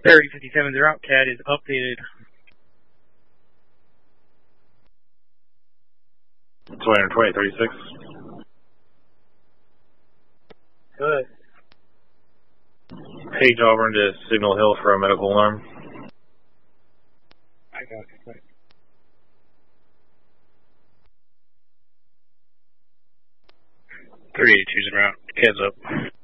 3057's route CAD is updated. 220-36. Good. Page Auburn to Signal Hill for a medical alarm. I got it. Right. 3822's route. CAD's up.